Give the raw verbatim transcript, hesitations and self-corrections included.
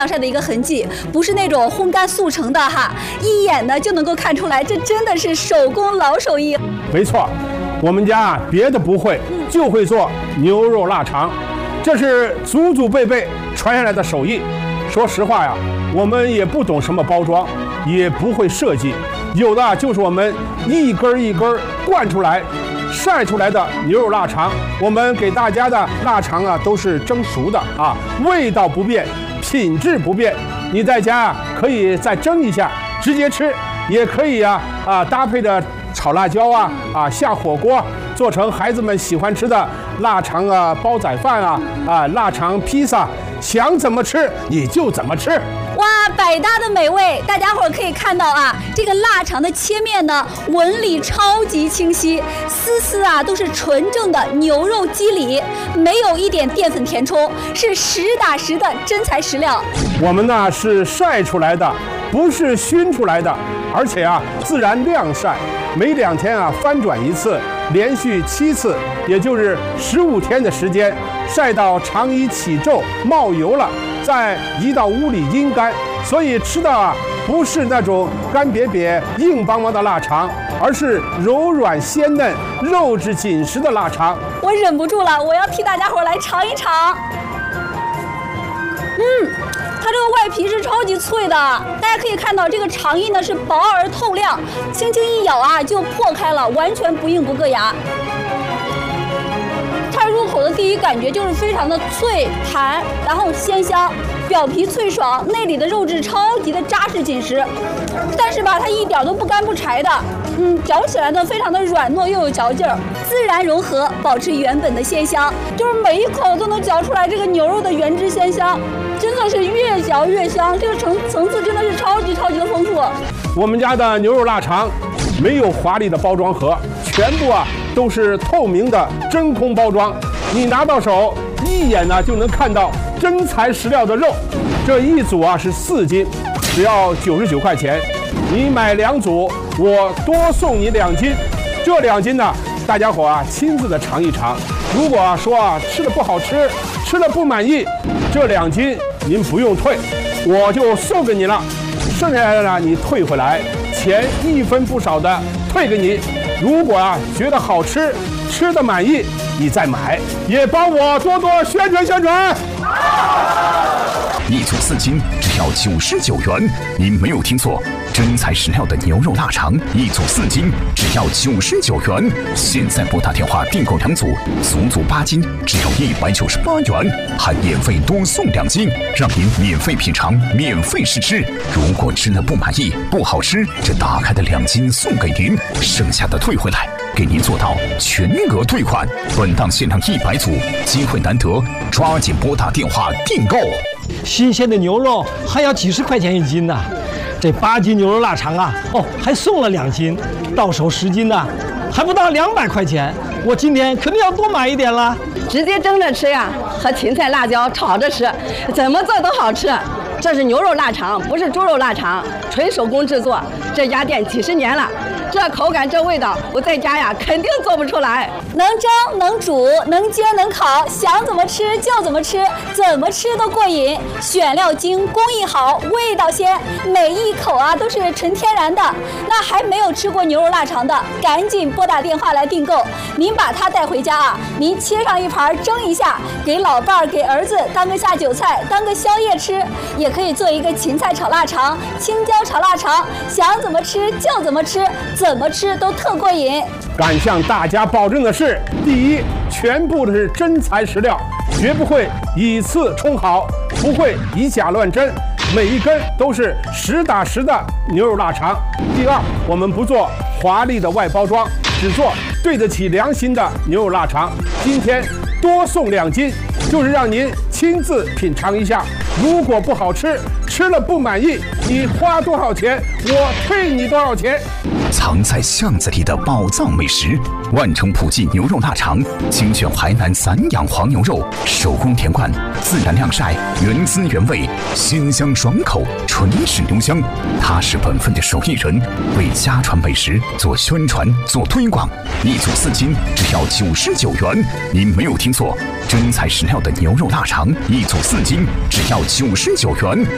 晒的一个痕迹，不是那种烘干速成的哈，一眼呢就能够看出来，这真的是手工老手艺。 没错，我们家啊别的不会，就会做牛肉腊肠，这是祖祖辈辈传下来的手艺。说实话呀，我们也不懂什么包装，也不会设计，有的就是我们一根一根灌出来、晒出来的牛肉腊肠。我们给大家的腊肠啊都是蒸熟的啊，味道不变。品质不变，你在家啊可以再蒸一下，直接吃，也可以啊啊搭配着炒辣椒啊啊下火锅，做成孩子们喜欢吃的腊肠啊煲仔饭啊啊腊肠披萨，想怎么吃你就怎么吃。 哇，百搭的美味，大家伙可以看到啊，这个腊肠的切面呢，纹理超级清晰，丝丝啊都是纯正的牛肉肌理，没有一点淀粉填充，是实打实的真材实料。 我们呢是晒出来的，不是熏出来的，而且啊自然晾晒，每两天啊翻转一次，连续七次，也就是十五天的时间，晒到肠衣起皱冒油了，再移到屋里阴干，所以吃的啊不是那种干瘪瘪硬邦邦的腊肠，而是柔软鲜嫩、肉质紧实的腊肠。 我忍不住了，我要替大家伙来尝一尝。嗯，它这个外皮是超级脆的，大家可以看到这个肠衣呢是薄而透亮，轻轻一咬啊就破开了，完全不硬不硌牙。它入口的第一感觉就是非常的脆弹，然后鲜香，表皮脆爽，内里的肉质超级的扎实紧实，但是吧，它一点都不干不柴的，嗯，嚼起来呢非常的软糯又有嚼劲儿，自然融合，保持原本的鲜香，就是每一口都能嚼出来这个牛肉的原汁鲜香，真的是越嚼越香，这个层层次真的是超级超级的丰富。 我们家的牛肉腊肠没有华丽的包装盒，全部啊都是透明的真空包装，你拿到手一眼呢就能看到真材实料的肉。这一组啊是四斤，只要九十九块钱。你买两组，我多送你两斤。这两斤呢，大家伙啊亲自的尝一尝。如果说啊吃的不好吃，吃的不满意，这两斤您不用退，我就送给你了。剩下来的呢你退回来，钱一分不少的退给你。如果啊觉得好吃，吃的满意，你再买，也帮我多多宣传宣传。 一组四斤只要九十九元，您没有听错，真材实料的牛肉腊肠，一组四斤只要九十九元。现在拨打电话订购两组，足足八斤只要一百九十八元，还免费多送两斤，让您免费品尝，免费试吃。如果吃了不满意、不好吃，这打开的两斤送给您，剩下的退回来，给您做到全额退款。本档限量一百组，机会难得，抓紧拨打电话订购。 新鲜的牛肉还要几十块钱一斤呢，这八斤牛肉腊肠啊，哦，还送了两斤，到手十斤呢，还不到两百块钱。我今天肯定要多买一点了。 直接蒸着吃呀，和芹菜、辣椒炒着吃，怎么做都好吃。这是牛肉腊肠，不是猪肉腊肠，纯手工制作。这家店几十年了，这口感这味道，我在家呀肯定做不出来。 能蒸能煮能煎能烤，想怎么吃就怎么吃，怎么吃都过瘾。选料精，工艺好，味道鲜，每一口啊都是纯天然的。那还没有吃过牛肉腊肠的，赶紧拨打电话来订购。您把它带回家啊，您切上一盘蒸一下，给老伴儿给儿子当个下酒菜，当个宵夜吃，也可以做一个芹菜炒腊肠、青椒炒腊肠，想怎么吃就怎么吃，怎么吃都特过瘾。 敢向大家保证的是，第一，全部的是真材实料，绝不会以次充好，不会以假乱真，每一根都是实打实的牛肉腊肠。第二，我们不做华丽的外包装，只做对得起良心的牛肉腊肠。今天多送两斤，就是让您亲自品尝一下。如果不好吃，吃了不满意，你花多少钱，我退你多少钱。 藏在巷子里的宝藏美食，万城普记牛肉腊肠，精选海南散养黄牛肉，手工填灌，自然晾晒，原汁原味，鲜香爽口，纯是浓香。他是本分的手艺人，为家传美食做宣传、做推广。一组四斤只要九十九元，您没有听错，真材实料的牛肉腊肠，一组四斤只要九十九元。